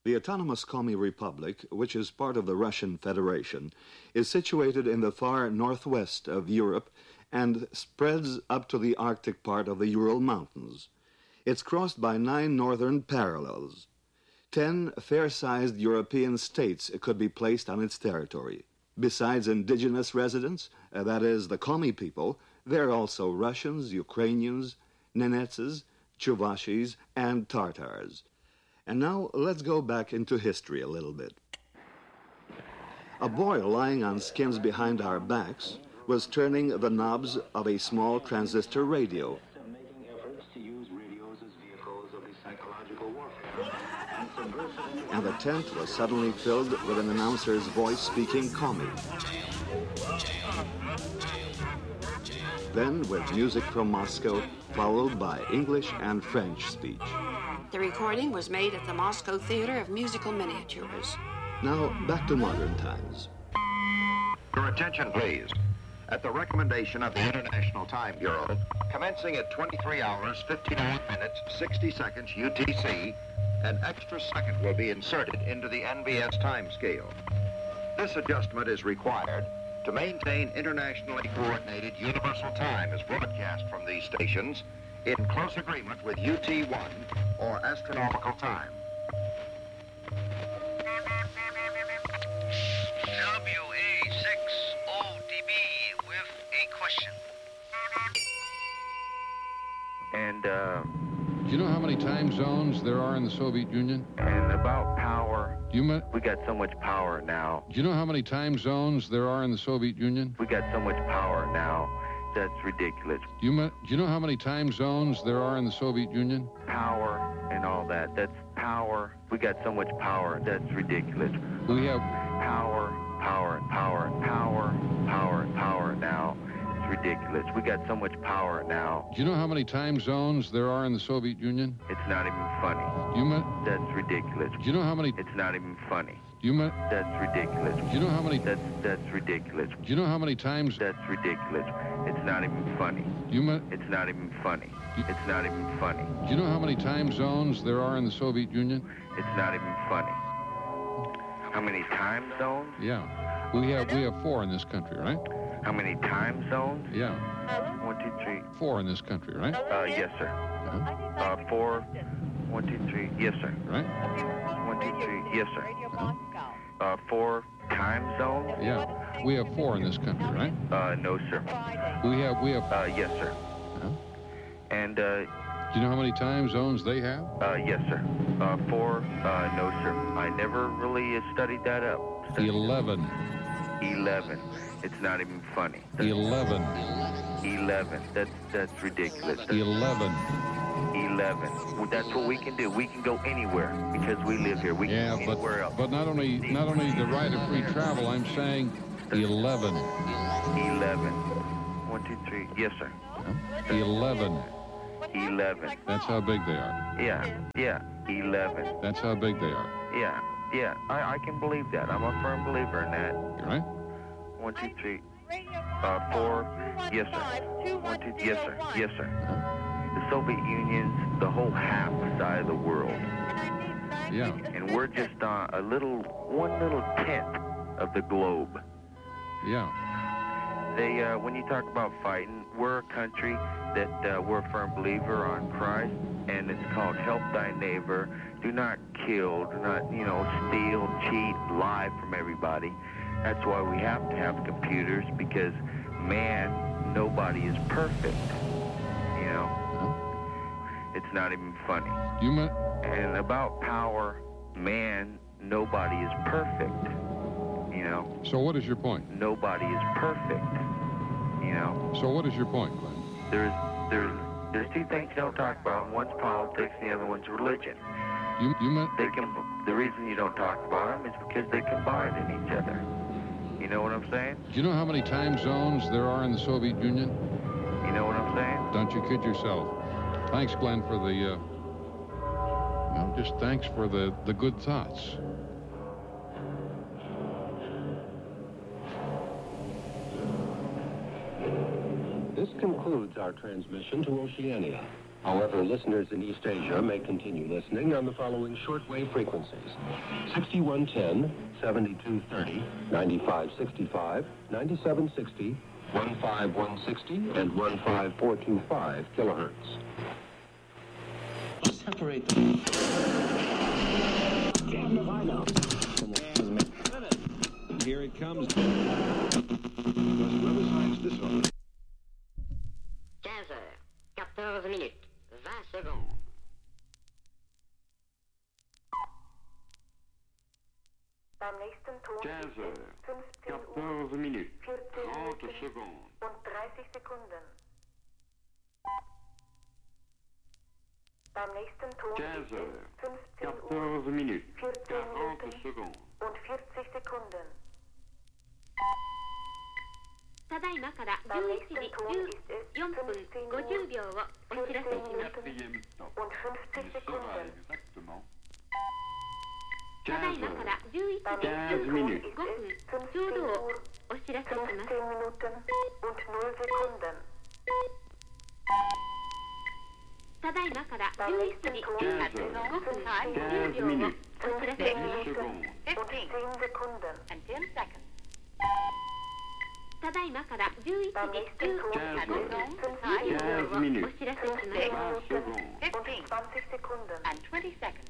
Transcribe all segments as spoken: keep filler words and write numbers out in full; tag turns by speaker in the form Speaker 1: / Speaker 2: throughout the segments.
Speaker 1: The autonomous Komi Republic, which is part of the Russian Federation, is situated in the far northwest of Europe and spreads up to the Arctic part of the Ural Mountains. It's crossed by nine northern parallels. Ten fair-sized European states could be placed on its territory. Besides indigenous residents, uh, that is, the Komi people, there are also Russians, Ukrainians, Nenetses, Chuvashis, and Tartars. And now let's go back into history a little bit. A boy lying on skins behind our backs was turning the knobs of a small transistor radio. And the tent was suddenly filled with an announcer's voice speaking Komi. Then with music from Moscow, followed by English and French speech.
Speaker 2: The recording was made at the Moscow Theater of Musical Miniatures.
Speaker 1: Now, back to modern times.
Speaker 3: Your attention, please. At the recommendation of the International Time Bureau, commencing at twenty-three hours, fifty-nine minutes, sixty seconds U T C, an extra second will be inserted into the N B S time scale. This adjustment is required to maintain internationally coordinated universal time as broadcast from these stations in close agreement with U T one, or astronomical time.
Speaker 4: W A six O D B with a question.
Speaker 5: And, uh...
Speaker 6: Do you know how many time zones there are in the Soviet Union?
Speaker 5: And about power.
Speaker 6: Do you ma-
Speaker 5: we got so much power now.
Speaker 6: Do you know how many time zones there are in the Soviet Union?
Speaker 5: We got so much power now. That's ridiculous.
Speaker 6: Do you, ma- do you know how many time zones there are in the Soviet Union?
Speaker 5: Power and all that. That's power. We got so much power. That's ridiculous.
Speaker 6: We have
Speaker 5: power, power, and power, and power, power, and power now. It's ridiculous. We got so much power now.
Speaker 6: Do you know how many time zones there are in the Soviet Union?
Speaker 5: It's not even funny.
Speaker 6: Do you ma-
Speaker 5: That's ridiculous.
Speaker 6: Do you know how many?
Speaker 5: It's not even funny.
Speaker 6: Do you ma-
Speaker 5: That's ridiculous.
Speaker 6: Do you know how many?
Speaker 5: That's that's ridiculous.
Speaker 6: Do you know how many times?
Speaker 5: That's ridiculous. It's not even funny.
Speaker 6: Do you ma-
Speaker 5: It's not even funny. It's not even funny.
Speaker 6: Do you know how many time zones there are in the Soviet Union?
Speaker 5: It's not even funny. How many time zones?
Speaker 6: Yeah. We have we have four in this country, right?
Speaker 5: How many time zones?
Speaker 6: Yeah.
Speaker 5: One, two, three.
Speaker 6: Four in this country, right?
Speaker 5: Uh, yes, sir.
Speaker 6: Uh-huh.
Speaker 5: Uh, four. One, two, three. Yes, sir.
Speaker 6: Right?
Speaker 5: One, two, three. Yes, sir.
Speaker 6: Uh-huh.
Speaker 5: Uh, four time zones?
Speaker 6: Yeah. We have four in this country, right?
Speaker 5: Uh, no, sir.
Speaker 6: We have we have.
Speaker 5: Uh, yes, sir.
Speaker 6: Uh-huh.
Speaker 5: And uh,
Speaker 6: do you know how many time zones they have?
Speaker 5: Uh, yes, sir. Uh, four. Uh, no, sir. I never really uh, studied that up. Studied
Speaker 6: Eleven.
Speaker 5: Eleven. It's not even funny.
Speaker 6: Eleven.
Speaker 5: Eleven. That's that's ridiculous. That's
Speaker 6: Eleven.
Speaker 5: Eleven. Well, that's what we can do. We can go anywhere because we live here. We
Speaker 6: Yeah,
Speaker 5: can
Speaker 6: but
Speaker 5: go anywhere else.
Speaker 6: but not only not only the right of free travel. I'm saying eleven.
Speaker 5: Eleven. One, two, three. Yes, sir.
Speaker 6: Huh? Eleven.
Speaker 5: Eleven.
Speaker 6: That's how big they are.
Speaker 5: Yeah. Yeah. Eleven.
Speaker 6: That's how big they are.
Speaker 5: Yeah. Yeah. I I can believe that. I'm a firm believer in that.
Speaker 6: You right?
Speaker 5: One, two, three. Uh, four. Yes, sir. One, two. Yes, sir. Yes, sir.
Speaker 6: Huh?
Speaker 5: The Soviet Union's the whole half side of the world.
Speaker 6: Yeah.
Speaker 5: And we're just uh, a little, one little tenth of the globe.
Speaker 6: Yeah.
Speaker 5: They, uh, when you talk about fighting, we're a country that uh, we're a firm believer on Christ, and it's called help thy neighbor. Do not kill, do not, you know, steal, cheat, lie from everybody. That's why we have to have computers, because man, nobody is perfect, you know.
Speaker 6: Huh?
Speaker 5: It's not even funny.
Speaker 6: You ma-
Speaker 5: And about power, man, nobody is perfect, you know.
Speaker 6: So what is your point?
Speaker 5: Nobody is perfect, you know.
Speaker 6: So what is your point, Glenn?
Speaker 5: There's, there's, there's two things you don't talk about. One's politics, the other one's religion.
Speaker 6: You you ma-
Speaker 5: They can. The reason you don't talk about them is because they combine in each other. You know what I'm saying?
Speaker 6: Do you know how many time zones there are in the Soviet Union?
Speaker 5: You know what I'm saying?
Speaker 6: Don't you kid yourself. Thanks, Glenn, for the, uh, well, just thanks for the, the good thoughts.
Speaker 7: This concludes our transmission to Oceania. However, listeners in East Asia may continue listening on the following shortwave frequencies: sixty-one ten, seventy-two thirty, ninety-five sixty-five, ninety-seven sixty, fifteen sixty, and fifteen four twenty-five kilohertz. Separate them. Here it comes. Whoever signs this one.
Speaker 8: quinze heures, quatorze minutes, vingt secondes.
Speaker 9: Beim nächsten Ton
Speaker 5: quinze heures,
Speaker 9: fünfzehn Uhr,
Speaker 5: quatorze minutes,
Speaker 9: vierzehn
Speaker 5: trente
Speaker 9: Minuten
Speaker 5: secondes.
Speaker 9: und dreißig Sekunden. Beim nächsten Ton
Speaker 5: quinze heures,
Speaker 9: fünfzehn Uhr,
Speaker 5: quatorze minutes,
Speaker 9: vierzehn
Speaker 5: quarante
Speaker 9: Minuten
Speaker 5: secondes.
Speaker 9: und vierzig Sekunden.
Speaker 10: ただいまからじゅ
Speaker 9: Beim
Speaker 10: ういち
Speaker 9: nächsten
Speaker 10: じ
Speaker 9: Ton ist es
Speaker 10: よんぷん
Speaker 9: fünfzehn
Speaker 10: ごじゅう
Speaker 9: Uhr,
Speaker 10: 秒をお知らせし
Speaker 9: vierzehn
Speaker 10: ます。
Speaker 9: Minuten
Speaker 5: stop.
Speaker 9: und fünfzig Sekunden.
Speaker 5: exactement
Speaker 10: ただいまからじゅういち
Speaker 9: Beim
Speaker 10: じ
Speaker 9: nächsten
Speaker 10: じゅ
Speaker 9: Ton
Speaker 10: う
Speaker 9: ist
Speaker 10: ごふん
Speaker 9: es
Speaker 10: ちょう
Speaker 9: fünfzehn
Speaker 10: どを
Speaker 9: Uhr,
Speaker 10: お知らせします。
Speaker 9: fünfzehn Minuten und null Sekunden.
Speaker 10: ただいまから
Speaker 9: Beim
Speaker 10: じゅういち
Speaker 9: nächsten
Speaker 10: じ
Speaker 9: Ton
Speaker 10: ご
Speaker 9: ist
Speaker 10: ふん
Speaker 9: es
Speaker 10: ごふん
Speaker 9: fünfzehn
Speaker 10: じゅうびょうをお知らせし
Speaker 9: 10
Speaker 10: ます。
Speaker 9: Minuten und zehn Sekunden.
Speaker 8: And ten seconds.
Speaker 10: ただいまからじゅういち
Speaker 9: Beim
Speaker 10: じ
Speaker 9: nächsten
Speaker 10: じゅう
Speaker 9: Ton
Speaker 10: ご
Speaker 9: ist
Speaker 10: ふん
Speaker 9: es
Speaker 10: じゅうびょ
Speaker 9: fünfzehn
Speaker 10: うを
Speaker 9: Uhr,
Speaker 10: お知らせします。
Speaker 9: fünfzehn Minuten und zwanzig Sekunden.
Speaker 8: And twenty seconds.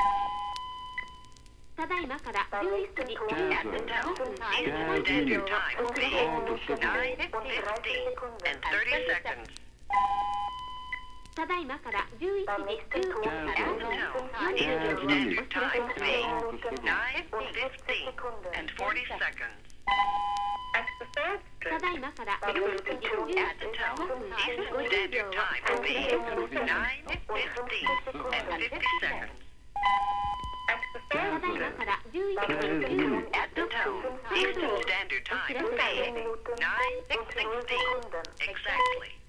Speaker 10: ただいまから
Speaker 9: Beim
Speaker 10: じゅうい
Speaker 9: nächsten
Speaker 10: ちじ
Speaker 9: Ton
Speaker 10: ごふん
Speaker 9: ist es
Speaker 10: ごふん
Speaker 9: fünfzehn
Speaker 10: じゅう
Speaker 9: Uhr,
Speaker 10: びょうを
Speaker 9: fünfzehn
Speaker 10: お知らせします。
Speaker 9: Minuten und dreißig Sekunden.
Speaker 4: And thirty seconds.
Speaker 10: ただいまからじゅういち
Speaker 9: Beim
Speaker 10: じ
Speaker 9: nächsten
Speaker 10: じゅう
Speaker 9: Ton
Speaker 10: ごふん
Speaker 9: ist es
Speaker 10: よんじゅうびょうをお
Speaker 9: fünfzehn
Speaker 10: 知らせ
Speaker 9: Uhr,
Speaker 10: し
Speaker 4: Standard
Speaker 10: ます。
Speaker 9: fünfzehn
Speaker 4: time.
Speaker 9: Minuten
Speaker 4: Nine
Speaker 9: und fünfzig
Speaker 4: fifteen
Speaker 9: Sekunden.
Speaker 4: and forty seconds.
Speaker 8: At the third
Speaker 10: た
Speaker 8: stroke,
Speaker 10: だいまから
Speaker 9: Beim
Speaker 10: じゅうい
Speaker 9: nächsten
Speaker 10: ちじ
Speaker 9: Ton
Speaker 10: じゅう
Speaker 9: ist es
Speaker 10: ごふん
Speaker 4: Eastern
Speaker 10: ごじゅうびょう
Speaker 4: Standard
Speaker 10: を
Speaker 4: Time
Speaker 10: お
Speaker 4: will
Speaker 10: 知
Speaker 4: be
Speaker 10: らせします。
Speaker 4: nine fifteen and fifty seconds.
Speaker 8: at the
Speaker 10: た
Speaker 8: third
Speaker 10: だいまからじゅういち
Speaker 9: Beim
Speaker 10: じ
Speaker 9: nächsten
Speaker 10: じゅう
Speaker 9: Ton
Speaker 4: At the
Speaker 10: ろっ
Speaker 4: tone,
Speaker 10: ぷんちょう
Speaker 4: Eastern
Speaker 10: どを
Speaker 4: Standard Time
Speaker 10: Nine
Speaker 4: will
Speaker 9: fünfzehn
Speaker 4: be
Speaker 9: Minuten
Speaker 4: nine
Speaker 9: und null
Speaker 4: sixteen.
Speaker 9: Sekunden.
Speaker 4: Exactly.